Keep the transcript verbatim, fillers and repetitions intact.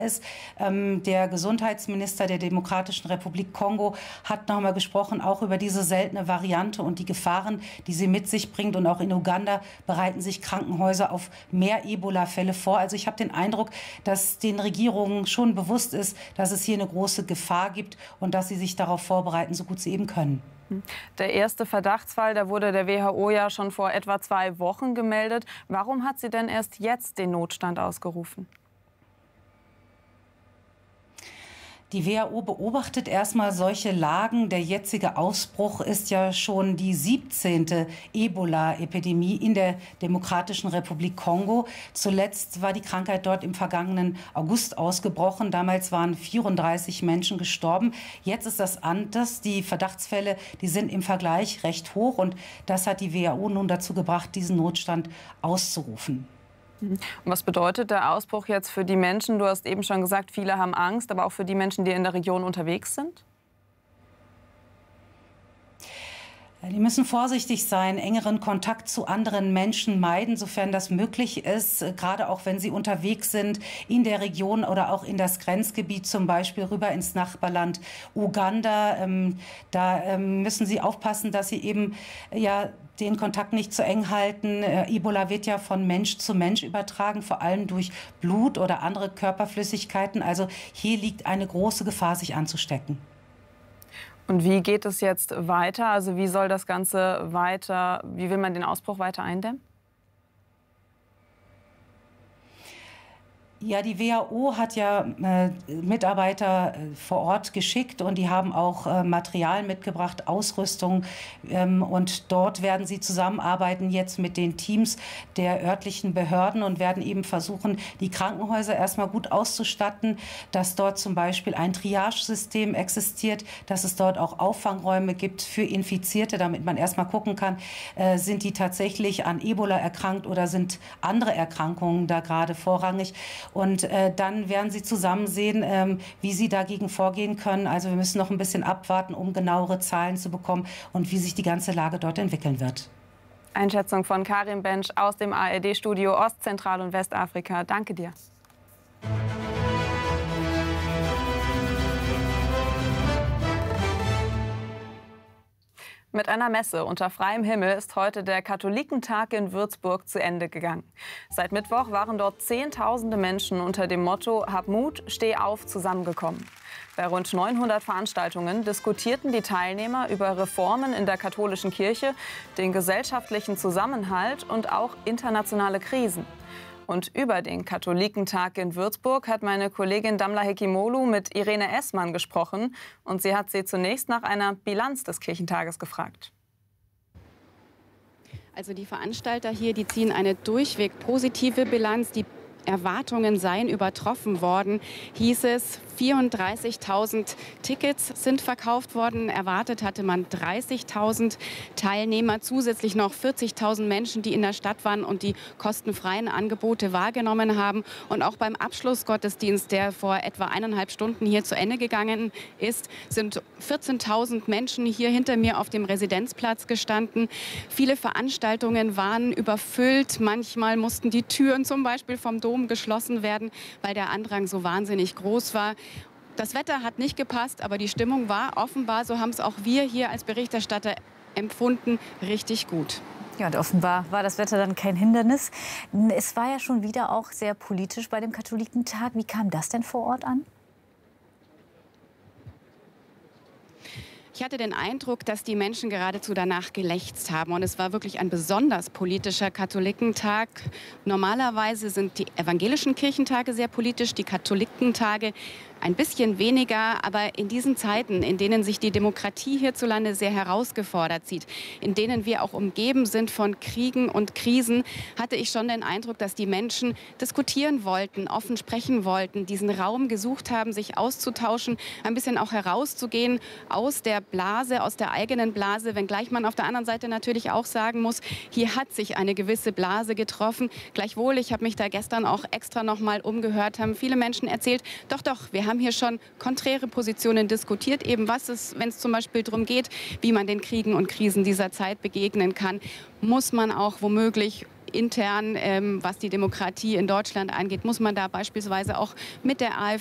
ist. Ähm, der Gesundheitsminister der Demokratischen Republik Kongo hat noch mal gesprochen, auch über diese seltene Variante und die Gefahren, die sie mit sich bringt. Und auch in Uganda bereiten sich Krankenhäuser auf mehr Ebola-Fälle vor. Also ich habe den Eindruck, dass den Regierungen schon bewusst ist, dass es hier eine große Gefahr gibt und dass sie sich darauf vorbereiten, so gut sie eben können. Der erste Verdachtsfall, da wurde der W H O ja schon vor etwa zwei Wochen gemeldet. Warum hat sie denn erst jetzt den Notstand ausgerufen? Die W H O beobachtet erstmal solche Lagen. Der jetzige Ausbruch ist ja schon die siebzehnte Ebola-Epidemie in der Demokratischen Republik Kongo. Zuletzt war die Krankheit dort im vergangenen August ausgebrochen. Damals waren vierunddreißig Menschen gestorben. Jetzt ist das anders. Die Verdachtsfälle, die sind im Vergleich recht hoch. Und das hat die W H O nun dazu gebracht, diesen Notstand auszurufen. Und was bedeutet der Ausbruch jetzt für die Menschen? Du hast eben schon gesagt, viele haben Angst, aber auch für die Menschen, die in der Region unterwegs sind? Die müssen vorsichtig sein, engeren Kontakt zu anderen Menschen meiden, sofern das möglich ist, gerade auch wenn sie unterwegs sind in der Region oder auch in das Grenzgebiet, zum Beispiel rüber ins Nachbarland Uganda. Ähm, da ähm, müssen sie aufpassen, dass sie eben ja den Kontakt nicht zu eng halten. Äh, Ebola wird ja von Mensch zu Mensch übertragen, vor allem durch Blut oder andere Körperflüssigkeiten. Also hier liegt eine große Gefahr, sich anzustecken. Und wie geht es jetzt weiter? Also wie soll das Ganze weiter, wie will man den Ausbruch weiter eindämmen? Ja, die W H O hat ja äh, Mitarbeiter äh, vor Ort geschickt und die haben auch äh, Material mitgebracht, Ausrüstung. Ähm, und dort werden sie zusammenarbeiten jetzt mit den Teams der örtlichen Behörden und werden eben versuchen, die Krankenhäuser erstmal gut auszustatten, dass dort zum Beispiel ein Triagesystem existiert, dass es dort auch Auffangräume gibt für Infizierte, damit man erstmal gucken kann, äh, sind die tatsächlich an Ebola erkrankt oder sind andere Erkrankungen da gerade vorrangig. Und äh, dann werden sie zusammen sehen, ähm, wie sie dagegen vorgehen können. Also wir müssen noch ein bisschen abwarten, um genauere Zahlen zu bekommen und wie sich die ganze Lage dort entwickeln wird. Einschätzung von Karim Bench aus dem A R D-Studio Ost-, Zentral- und Westafrika. Danke dir. Mit einer Messe unter freiem Himmel ist heute der Katholikentag in Würzburg zu Ende gegangen. Seit Mittwoch waren dort Zehntausende Menschen unter dem Motto „Hab Mut, steh auf" zusammengekommen. Bei rund neunhundert Veranstaltungen diskutierten die Teilnehmer über Reformen in der katholischen Kirche, den gesellschaftlichen Zusammenhalt und auch internationale Krisen. Und über den Katholikentag in Würzburg hat meine Kollegin Damla Hekimolu mit Irene Essmann gesprochen. Und sie hat sie zunächst nach einer Bilanz des Kirchentages gefragt. Also die Veranstalter hier, die ziehen eine durchweg positive Bilanz. Die Erwartungen seien übertroffen worden, hieß es. vierunddreißigtausend Tickets sind verkauft worden. Erwartet hatte man dreißigtausend Teilnehmer, zusätzlich noch vierzigtausend Menschen, die in der Stadt waren und die kostenfreien Angebote wahrgenommen haben. Und auch beim Abschlussgottesdienst, der vor etwa eineinhalb Stunden hier zu Ende gegangen ist, sind vierzehntausend Menschen hier hinter mir auf dem Residenzplatz gestanden. Viele Veranstaltungen waren überfüllt. Manchmal mussten die Türen zum Beispiel vom Dom geschlossen werden, weil der Andrang so wahnsinnig groß war. Das Wetter hat nicht gepasst, aber die Stimmung war offenbar, so haben es auch wir hier als Berichterstatter empfunden, richtig gut. Ja, und offenbar war das Wetter dann kein Hindernis. Es war ja schon wieder auch sehr politisch bei dem Katholikentag. Wie kam das denn vor Ort an? Ich hatte den Eindruck, dass die Menschen geradezu danach gelächzt haben. Und es war wirklich ein besonders politischer Katholikentag. Normalerweise sind die evangelischen Kirchentage sehr politisch, die Katholikentage ein bisschen weniger, aber in diesen Zeiten, in denen sich die Demokratie hierzulande sehr herausgefordert sieht, in denen wir auch umgeben sind von Kriegen und Krisen, hatte ich schon den Eindruck, dass die Menschen diskutieren wollten, offen sprechen wollten, diesen Raum gesucht haben, sich auszutauschen, ein bisschen auch herauszugehen aus der Blase, aus der eigenen Blase, wenngleich man auf der anderen Seite natürlich auch sagen muss, hier hat sich eine gewisse Blase getroffen. Gleichwohl, ich habe mich da gestern auch extra noch mal umgehört, haben viele Menschen erzählt, doch, doch, wir haben hier schon konträre Positionen diskutiert, eben was es, wenn es zum Beispiel darum geht, wie man den Kriegen und Krisen dieser Zeit begegnen kann, muss man auch womöglich intern, ähm, was die Demokratie in Deutschland angeht, muss man da beispielsweise auch mit der AfD